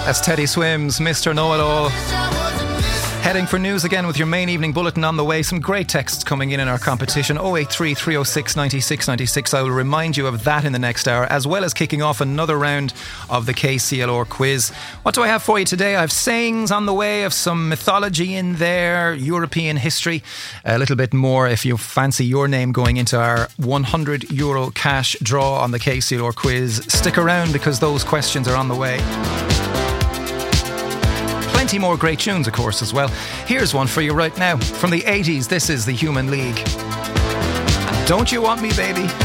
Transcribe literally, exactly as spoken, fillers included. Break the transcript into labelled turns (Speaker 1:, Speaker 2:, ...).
Speaker 1: That's Teddy Swims, Mister Know-It-All. Heading for news again with your main evening bulletin on the way. Some great texts coming in in our competition. oh eight three, three oh six, nine six nine six. I will remind you of that in the next hour, as well as kicking off another round of the K C L R quiz. What do I have for you today? I have sayings on the way, of some mythology in there, European history, a little bit more if you fancy your name going into our one hundred euro cash draw on the K C L R quiz. Stick around because those questions are on the way. Plenty more great tunes, of course, as well. Here's one for you right now. From the eighties, this is the Human League. Don't You Want Me, Baby?